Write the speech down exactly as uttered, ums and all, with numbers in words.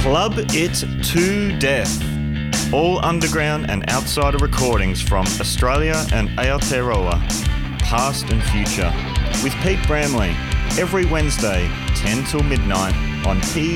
Club It to Death. All underground and outsider recordings from Australia and Aotearoa, past and future, with Pete Bramley, every Wednesday, ten till midnight on P